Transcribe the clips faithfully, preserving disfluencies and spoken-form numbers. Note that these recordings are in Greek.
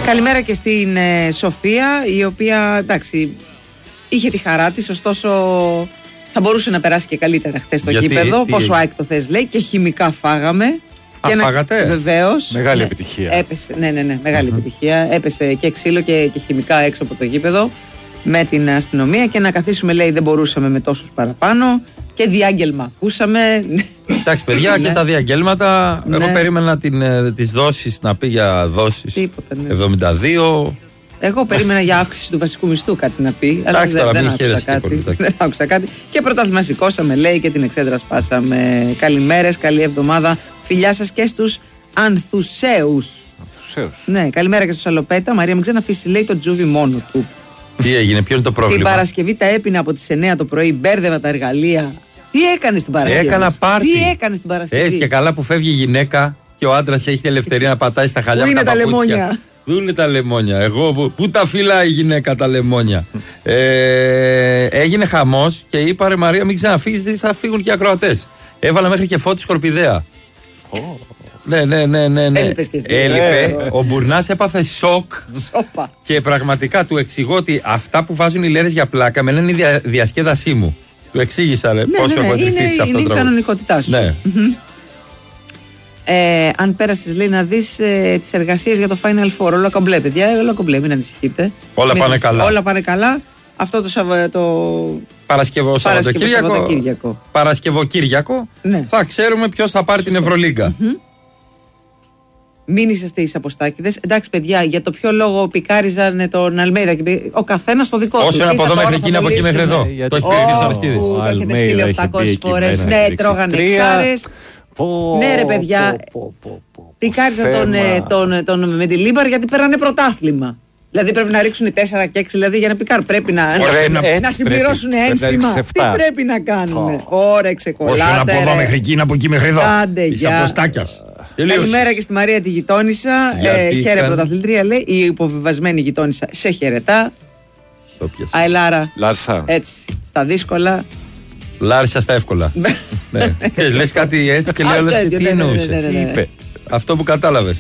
Καλημέρα και στην ε, Σοφία, η οποία εντάξει είχε τη χαρά της, ωστόσο θα μπορούσε να περάσει και καλύτερα χθες στο Γιατί, γήπεδο. τι... Πόσο ΑΕΚ το θες λέει, και χημικά φάγαμε. Α, και φάγατε. Να... Βεβαίως. Μεγάλη ναι, επιτυχία. Έπεσε, ναι, ναι, ναι, μεγάλη uh-huh. επιτυχία. Έπεσε και ξύλο και, και χημικά έξω από το γήπεδο με την αστυνομία, και να καθίσουμε, λέει, δεν μπορούσαμε με τόσους παραπάνω. Και διάγγελμα ακούσαμε. Εντάξει, παιδιά, και τα διαγγέλματα. Ναι. Εγώ περίμενα την, τις δόσεις να πει για δόσεις. Τίποτα, ναι. εβδομήντα δύο. Εγώ περίμενα για αύξηση του βασικού μισθού κάτι να πει. Αλλά Εντάξει, δεν, τώρα, δεν, μην άκουσα χαίρεσαι κάτι, πολύ, δεν άκουσα κάτι. Και πρωτάθλημα σηκώσαμε, λέει, και την εξέδρα σπάσαμε. Καλημέρες, καλή εβδομάδα. Φιλιά σας και στους Ανθουσέους. Ανθουσέους. Ναι, καλημέρα και στους Αλοπέτα. Μαρία, μην ξαναφήσει, λέει, το Τζούβι μόνο του. Τι έγινε, ποιο είναι το πρόβλημα? Την Παρασκευή τα έπινα από τις εννιά το πρωί, μπέρδευα τα εργαλεία. Τι έκανε την Παρασκευή? Έκανα πάρτι. Τι έκανε την Παρασκευή? Έτσι και καλά που φεύγει η γυναίκα και ο άντρας έχει την ελευθερία να πατάει στα χαλιά. Πού με είναι τα, τα παπούτσια. λεμόνια? Πού είναι τα λεμόνια? Εγώ, πού τα φύλα η γυναίκα τα λεμόνια? ε, έγινε χαμός και είπα, ρε Μαρία, μην ξαναφύγεις, γιατί θα φύγουν και οι ακροατές. Έβαλα μέχρι και φώτη σκορπιδέα. Oh. Ναι, ναι, ναι, ναι, ναι. Έλειπες και εσύ. Έλειπε. Ο Μπουρνάς έπαθε σοκ. Σόπα. Και πραγματικά του εξηγώ ότι αυτά που βάζουν οι λέρες για πλάκα με λένε η δια, διασκέδασή μου. Του εξήγησα, ρε, Ναι, πόσο ναι, ναι. έχω εντρυφήσει σε αυτό είναι το η τραγούδι. κανονικότητά σου. Ναι. Mm-hmm. Ε, αν πέρασες, λέει, να δεις ε, τις εργασίες για το Final Four. Όλα κομπλέ, παιδιά, όλα κομπλέ, μην ανησυχείτε. Όλα μην πάνε καλά. Όλα πάνε καλά. Αυτό το, Σαββα, το... Παρασκευό Σαββατοκύριακο, Σαββατοκύριακο. Παρασκευοκύριακο Ναι. θα ξέρουμε ποιος θα πάρει την Ευρωλίγκα. Mm-hmm. Μην είσαστε εις-αποστάκηδες. Εντάξει, παιδιά, για το ποιο λόγο πικάριζαν τον Αλμέιδα. Ο καθένας το δικό του. Όσο είναι από εδώ μέχρι εκεί, από εκεί μέχρι εδώ. Το έχει πει ο Αριστίδης. Το έχετε στείλει οκτακόσιες φορές. Ναι, τρώγανε εξάρες. Ναι, ρε παιδιά. Πικάριζαν τον, τον, τον Μεντιλίμπαρ γιατί πέρανε πρωτάθλημα. Δηλαδή πρέπει να ρίξουν τέσσερα και έξι δηλαδή για να πικάρουν. Πρέπει να, Ωραία, να, να, να συμπληρώσουν ένσημα. Τι πρέπει να κάνουν? Ωραία, ξεκολλάτε. Όσο είναι από εδώ μέχρι εκεί, από εκεί μέχρι εδώ. Άντε, Είσαι γεια. αποστάκιας. Καλημέρα και στη Μαρία τη γειτόνισσα. Ε, χαίρε καν... πρωταθλήτρια, λέει. Η υποβιβασμένη γειτόνισσα σε χαιρετά. Το πιάσα. Αελάρα. Λάρσα. Έτσι. Στα δύσκολα. Λάρισα στα εύκολα. Ναι. Και λες κάτι έτσι και λέω λες τι εννοούσε. Τι είπε? Αυτό που κατάλαβες.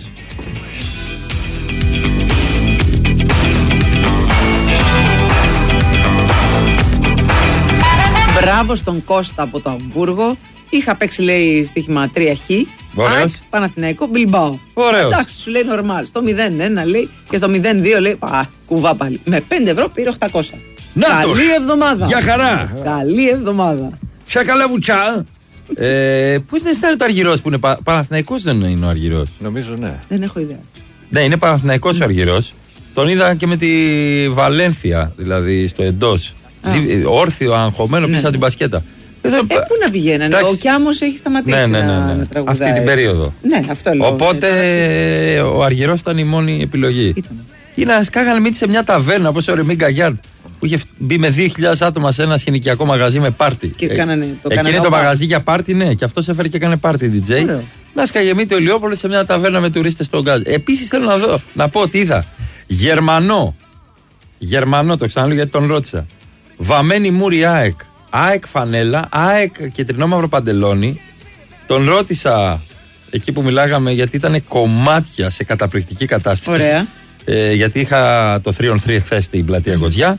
Μπράβο στον Κώστα από το Αμβούργο. Είχα παίξει, λέει, στοίχημα τρία χ. Ωραίος. Παναθηναϊκό, Μπιλμπάο. Ωραίος. Εντάξει, σου λέει νορμάλ. Στο μηδέν ένα λέει και στο μηδέν δύο λέει. Α, κουβά πάλι. Με πέντε ευρώ πήρε οκτακόσια. Νάτος. Καλή εβδομάδα. Για χαρά. Καλή εβδομάδα. Ποια καλά βουτσά. ε, Πού είναι στέλνει το Αργυρός που είναι πα... Παναθηναϊκός, δεν είναι ο Αργυρός? Νομίζω ναι. Δεν έχω ιδέα. Ναι, είναι Παναθηναϊκός ο Αργυρός. Τον είδα και με τη Βαλένθια, δηλαδή στο εντός. Δι... Όρθιο, αγχωμένο πίσω ναι. από την μπασκέτα. Ε, πού να πηγαίνανε? Εντάξει. Ο Κιάμος έχει σταματήσει ναι, ναι, ναι, ναι. να, να τραγουδάει. Αυτή την περίοδο. Ναι, αυτό λέω. Οπότε ε, ο Αργυρός ήταν η μόνη επιλογή. Ήταν. Ή να σκάγανε μύτη σε μια ταβέρνα όπως ο Ρεμί Γκαγιάρντ που είχε μπει με δύο χιλιάδες άτομα σε ένα συνοικιακό μαγαζί με πάρτι. Και ε, κάνανε, το Εκεί είναι το όπα. μαγαζί για πάρτι, ναι, και αυτός έφερε και έκανε πάρτι ντι τζέι. Ωραίο. Να σκάγε μύτη ο Ηλιόπολος σε μια ταβέρνα με τουρίστες στον γκάζ. Επίσης θέλω να δω, να πω ότι είδα Γερμανό. Γερμανό, το ξαναλέω γιατί τον ρώτησα. Βαμμένη μούρη ΑΕΚ. ΑΕΚ φανέλα, ΑΕΚ κεντρινό μαύρο παντελόνι. Τον ρώτησα εκεί που μιλάγαμε γιατί ήταν κομμάτια σε καταπληκτική κατάσταση. Ωραία. Ε, γιατί είχα το τρία on τρία εχθές στην πλατεία Κοτζιά.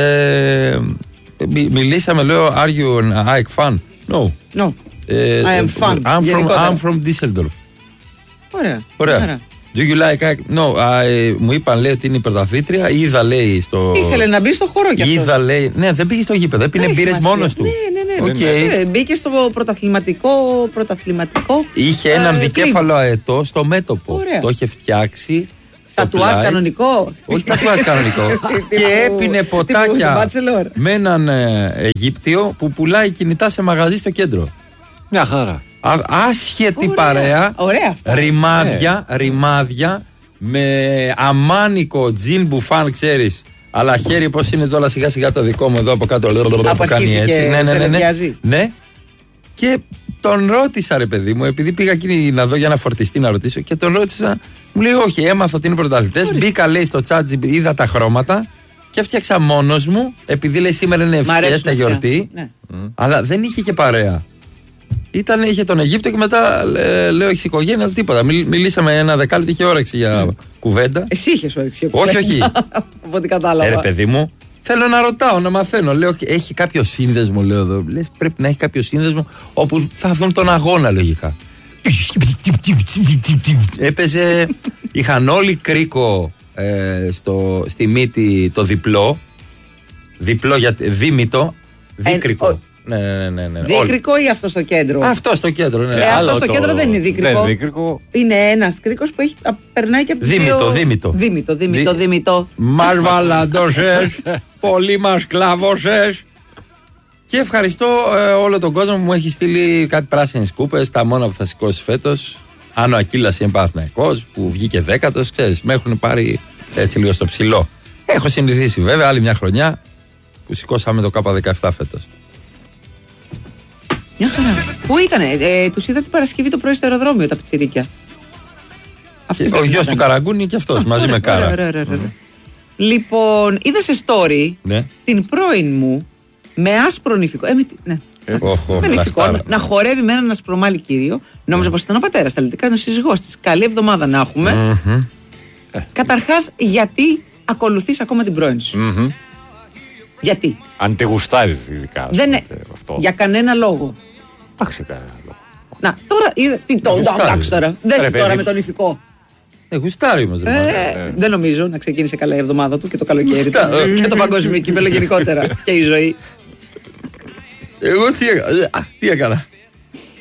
Ε, μι, μιλήσαμε, λέω, are you an ΑΕΚ fan? No. No. Ε, I am fan. I'm from, I'm from Düsseldorf. Ωραία. Ωραία. Ωραία. Do you like ΑΕΚ? No. I, μου είπαν, λέει, ότι είναι υπερταθήτρια. Είδα, λέει, στο. Ήθελε να μπει στο χώρο κι αυτό. Είδα, λέει. Ναι, δεν πήγε στο γήπεδο. Έπινε μπύρες μόνος του. Ναι, ναι, ναι. Okay. ναι. Μπήκε στο πρωταθληματικό. πρωταθληματικό Είχε έναν ε, δικέφαλο αετό στο μέτωπο. Ωραία. Το είχε φτιάξει. Τατουάζ κανονικό. Όχι τατουάζ κανονικό. Και έπινε ποτάκια με έναν ε, Αιγύπτιο που πουλάει κινητά σε μαγαζί στο κέντρο. Μια χαρά. Α, άσχετη Ωραία. παρέα. Ωραία αυτά. Ρημάδια, ε. ρημάδια με αμάνικο τζιν μπουφάν, ξέρεις. Αλλά χέρι πώς είναι τώρα σιγά σιγά το δικό μου εδώ από κάτω. Από κάνει έτσι. Και ναι, ναι, ναι, ναι. ναι. Και τον ρώτησα, ρε παιδί μου, επειδή πήγα εκεί να δω για να φορτιστεί να ρωτήσω, και τον ρώτησα, μου λέει όχι, έμαθα ότι είναι πρωταθλητές. Μπήκα, λέει, στο chat, είδα τα χρώματα και έφτιαξα μόνος μου, επειδή λέει σήμερα είναι ευχές, τα γιορτή. Ναι. Mm. Αλλά δεν είχε και παρέα. Ήταν, είχε τον Αιγύπτο και μετά λέ, λέω έχει οικογένεια, τίποτα. Μιλήσαμε ένα δεκάλεπτο, είχε όρεξη για mm. κουβέντα. Εσύ είχε όρεξη για κουβέντα. Όχι, όχι. Από ό,τι κατάλαβα. Έρε, παιδί μου, θέλω να ρωτάω, να μαθαίνω. Λέω, έχει κάποιο σύνδεσμο, λέω εδώ. Λες, πρέπει να έχει κάποιο σύνδεσμο όπου θα δουν τον αγώνα λογικά. Έπαιζε, είχαν όλοι κρίκο ε, στο, στη μύτη το διπλό. Διπλό για δίμητο, δίκρικο. Ε, Ναι, ναι, ναι, ναι. Δίκρικο ή αυτό στο κέντρο? Αυτό στο κέντρο, ναι. Ε, αυτό στο το... κέντρο δεν είναι δίκρικο. Δεν δίκρικο. Είναι ένα κρίκο που έχει, περνάει και από τις δίμητο, δύο... δίμητο. Δίμητο, δίμητο, Δι... δίμητο. Μας βαλαντώσες, πολύ μας κλάβωσες. Και ευχαριστώ ε, όλο τον κόσμο που μου έχει στείλει κάτι πράσινες κούπες, τα μόνα που θα σηκώσει φέτος. Αν ο Ακύλας είναι Παναθηναϊκός, που βγήκε δέκατος, ξέρεις, με έχουν πάρει έτσι λίγο στο ψηλό. Έχω συνηθίσει βέβαια άλλη μια χρονιά που σηκώσαμε το Κάπα δεκαεπτά φέτος. Μια χαρά. Πού ήτανε, ε, τους είδα την Παρασκευή το πρωί στο αεροδρόμιο τα πιτσιρίκια. Ο γιος του Καραγκούνη και αυτός μαζί ωραία, με Κάρα. Ωραία, ωραία, ωραία. Mm. Λοιπόν, είδα σε story ναι. την πρώην μου με άσπρο νηφικό. Ε, με, ναι. Ε, oh, με νηφικό, να, να χορεύει με έναν ασπρομάλι κύριο. Νόμιζα mm. πως ήταν ο πατέρας, τα λυτικά είναι ο σύζυγός της. Καλή εβδομάδα να έχουμε. Mm-hmm. Καταρχάς, γιατί ακολουθείς ακόμα την πρώην σου? Mm-hmm. Γιατί? Αν τη γουστάρεις ειδικά. Δεν είναι. Για κανένα λόγο. Εντάξει, κανένα λόγο. Να, τώρα είδα. Τι το. Εντάξει τώρα. Δες τώρα με τον ηφικό. Ε, γουστάρει όμως. Δεν νομίζω να ξεκίνησε καλά η εβδομάδα του και το καλοκαίρι. Και το παγκόσμιο κύπελλο γενικότερα. Και η ζωή. Εγώ τι έκανα. Τι έκανα.